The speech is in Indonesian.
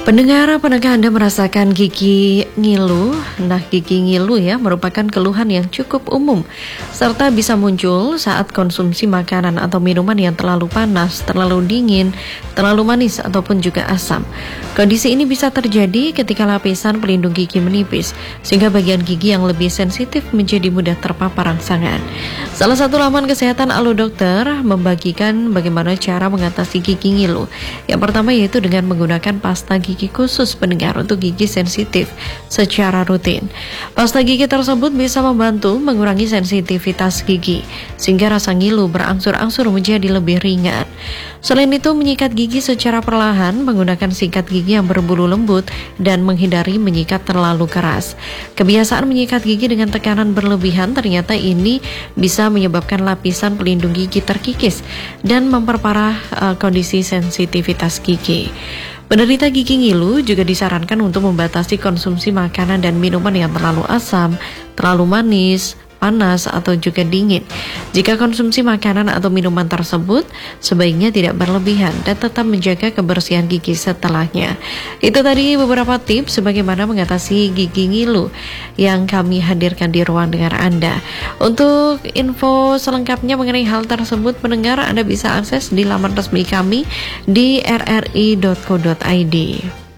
Pendengar, apakah Anda merasakan gigi ngilu? Nah, gigi ngilu ya merupakan keluhan yang cukup umum serta bisa muncul saat konsumsi makanan atau minuman yang terlalu panas, terlalu dingin, terlalu manis ataupun juga asam. Kondisi ini bisa terjadi ketika lapisan pelindung gigi menipis sehingga bagian gigi yang lebih sensitif menjadi mudah terpapar rangsangan. Salah satu laman kesehatan Alo Dokter membagikan bagaimana cara mengatasi gigi ngilu. Yang pertama yaitu dengan menggunakan pasta gigi khusus pendengar untuk gigi sensitif secara rutin. Pasta gigi tersebut bisa membantu mengurangi sensitivitas gigi sehingga rasa ngilu berangsur-angsur menjadi lebih ringan. Selain itu, menyikat gigi secara perlahan menggunakan sikat gigi yang berbulu lembut dan menghindari menyikat terlalu keras. Kebiasaan menyikat gigi dengan tekanan berlebihan ternyata ini bisa menyebabkan lapisan pelindung gigi terkikis dan memperparah kondisi sensitivitas gigi. Penderita gigi ngilu juga disarankan untuk membatasi konsumsi makanan dan minuman yang terlalu asam, terlalu manis, panas, atau juga dingin. Jika konsumsi makanan atau minuman tersebut, sebaiknya tidak berlebihan dan tetap menjaga kebersihan gigi setelahnya. Itu tadi beberapa tips bagaimana mengatasi gigi ngilu yang kami hadirkan di ruang dengar Anda. Untuk info selengkapnya mengenai hal tersebut, pendengar, Anda bisa akses di laman resmi kami di rri.co.id.